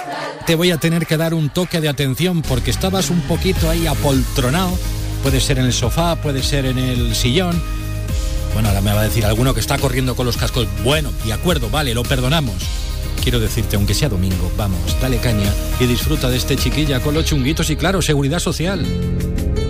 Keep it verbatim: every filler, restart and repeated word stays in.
te voy a tener que dar un toque de atención porque estabas un poquito ahí apoltronado. Puede ser en el sofá, puede ser en el sillón. Bueno, ahora me va a decir alguno que está corriendo con los cascos. Bueno, de acuerdo, vale, lo perdonamos. Quiero decirte, aunque sea domingo, vamos, dale caña y disfruta de este Chiquilla con los chunguitos y claro, seguridad social.